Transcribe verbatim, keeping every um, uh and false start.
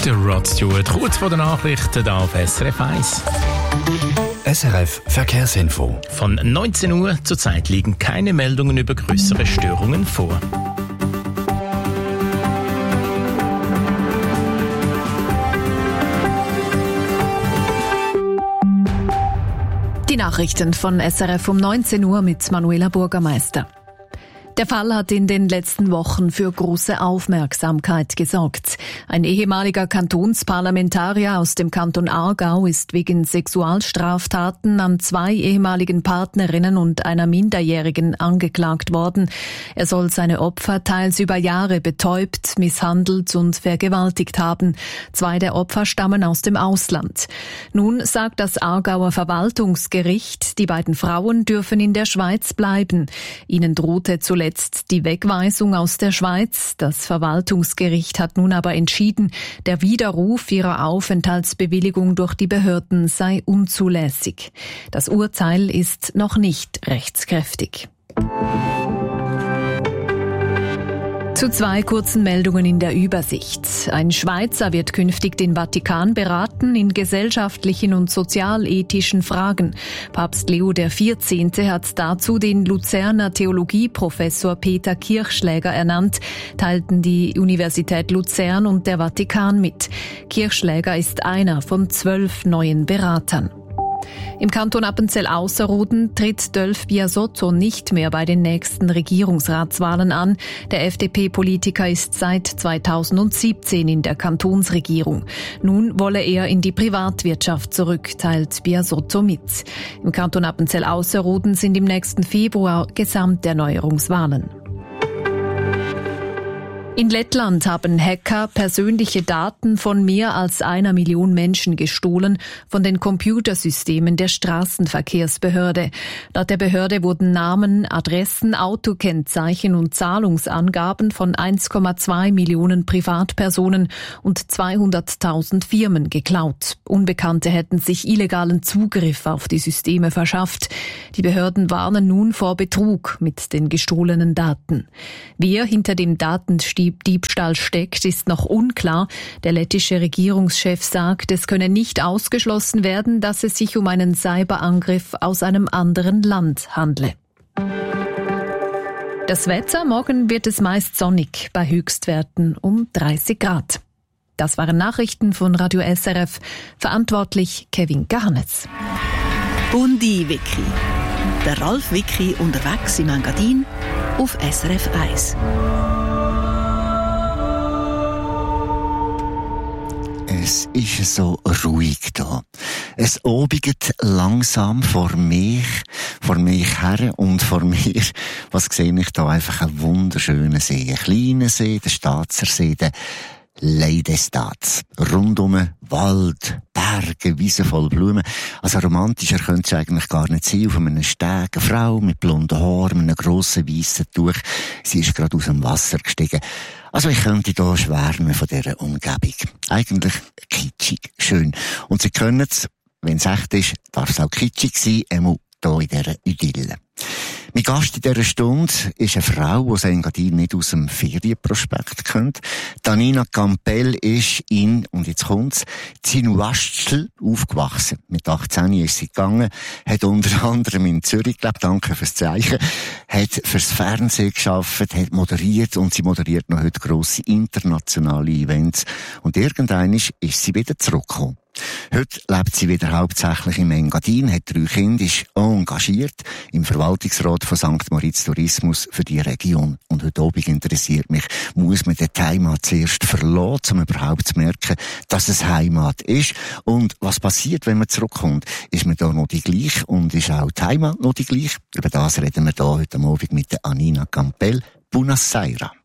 Der Rod Stewart, kurz vor den Nachrichten hier auf S R F eins. S R F Verkehrsinfo. Von neunzehn Uhr zurzeit liegen keine Meldungen über größere Störungen vor. Die Nachrichten von S R F um neunzehn Uhr mit Manuela Bürgermeister. Der Fall hat in den letzten Wochen für große Aufmerksamkeit gesorgt. Ein ehemaliger Kantonsparlamentarier aus dem Kanton Aargau ist wegen Sexualstraftaten an zwei ehemaligen Partnerinnen und einer Minderjährigen angeklagt worden. Er soll seine Opfer teils über Jahre betäubt, misshandelt und vergewaltigt haben. Zwei der Opfer stammen aus dem Ausland. Nun sagt das Aargauer Verwaltungsgericht, die beiden Frauen dürfen in der Schweiz bleiben. Ihnen drohte zuletzt die Wegweisung aus der Schweiz. Das Verwaltungsgericht hat nun aber entschieden, der Widerruf ihrer Aufenthaltsbewilligung durch die Behörden sei unzulässig. Das Urteil ist noch nicht rechtskräftig. Zu zwei kurzen Meldungen in der Übersicht. Ein Schweizer wird künftig den Vatikan beraten in gesellschaftlichen und sozialethischen Fragen. Papst Leo der vierzehnte hat dazu den Luzerner Theologieprofessor Peter Kirchschläger ernannt, teilten die Universität Luzern und der Vatikan mit. Kirchschläger ist einer von zwölf neuen Beratern. Im Kanton Appenzell-Ausserrhoden tritt Dölf Biasotto nicht mehr bei den nächsten Regierungsratswahlen an. Der F D P-Politiker ist seit zweitausendsiebzehn in der Kantonsregierung. Nun wolle er in die Privatwirtschaft zurück, teilt Biasotto mit. Im Kanton Appenzell-Ausserrhoden sind im nächsten Februar Gesamterneuerungswahlen. In Lettland haben Hacker persönliche Daten von mehr als einer Million Menschen gestohlen von den Computersystemen der Straßenverkehrsbehörde. Laut der Behörde wurden Namen, Adressen, Autokennzeichen und Zahlungsangaben von eins Komma zwei Millionen Privatpersonen und zweihunderttausend Firmen geklaut. Unbekannte hätten sich illegalen Zugriff auf die Systeme verschafft. Die Behörden warnen nun vor Betrug mit den gestohlenen Daten. Wer hinter dem Datendiebstahl steckt, ist noch unklar. Der lettische Regierungschef sagt, es könne nicht ausgeschlossen werden, dass es sich um einen Cyberangriff aus einem anderen Land handle. Das Wetter, morgen wird es meist sonnig, bei Höchstwerten um dreißig Grad. Das waren Nachrichten von Radio S R F, verantwortlich Kevin Garnetz. Bundi Wiki. Der Ralf Wiki unterwegs im Engadin auf S R F eins. Es ist so ruhig da. Es obigt langsam vor mich, vor mich her und vor mir. Was sehe ich da? Einfach einen wunderschönen See. Einen kleinen See, der Staatser See, der Leidestaats. Rundum Wald, Berge, Wiesen voll Blumen. Also romantischer könnte es eigentlich gar nicht sein. Auf einem Steg eine Frau mit blonden Haaren, mit einem grossen weissen Tuch. Sie ist gerade aus dem Wasser gestiegen. Also ich könnte hier schwärmen von dieser Umgebung. Eigentlich kitschig, schön. Und Sie können es, wenn es echt ist, darf es auch kitschig sein, einmal hier in dieser Idylle. Mein Gast in dieser Stunde ist eine Frau, die Engadin nicht aus dem Ferienprospekt kennt. Anina Campbell ist in, und jetzt kommt's, Zinuaschtl aufgewachsen. Mit achtzehn ist sie gegangen, hat unter anderem in Zürich gelebt, danke fürs Zeichen, hat fürs Fernsehen gearbeitet, hat moderiert und sie moderiert noch heute grosse internationale Events. Und irgendwann ist sie wieder zurückgekommen. Heute lebt sie wieder hauptsächlich im Engadin, hat drei Kinder, ist engagiert im Verwaltungsrat von Sankt Moritz Tourismus für die Region. Und heute Abend interessiert mich, muss man die Heimat zuerst verlassen, um überhaupt zu merken, dass es Heimat ist? Und was passiert, wenn man zurückkommt? Ist man da noch die gleiche und ist auch die Heimat noch die gleiche? Über das reden wir da heute Abend mit der Anina Campbell. Buonasera.